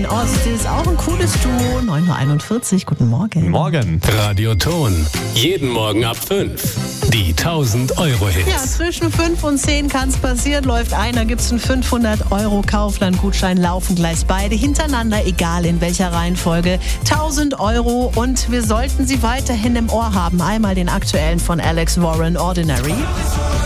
Berlin Ost ist auch ein cooles Duo. 9.41 Uhr, guten Morgen. Morgen. Radioton. Jeden Morgen ab 5. Die 1000-Euro-Hits. Ja, zwischen 5 und 10 kann es passieren. Läuft einer, gibt es einen 500 € Kaufland-Gutschein. Laufen gleich beide hintereinander, egal in welcher Reihenfolge. 1000 € und wir sollten sie weiterhin im Ohr haben. Einmal den aktuellen von Alex Warren, Ordinary.